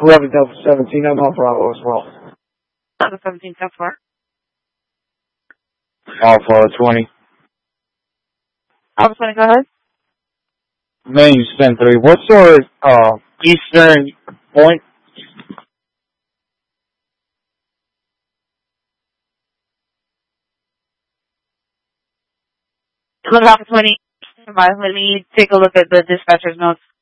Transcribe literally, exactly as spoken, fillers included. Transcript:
eleven Delta seventeen, I'm on Bravo as well. Delta seventeen, ten four. Alpha twenty. Alpha twenty, go ahead. Main ten three. What's your uh, eastern point? Alpha twenty. Let me take a look at the dispatcher's notes.